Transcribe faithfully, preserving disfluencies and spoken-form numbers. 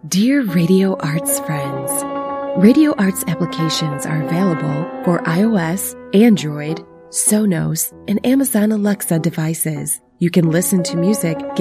Dear Radio Arts friends, Radio Arts applications are available for iOS, Android, Sonos, and Amazon Alexa devices. You can listen to music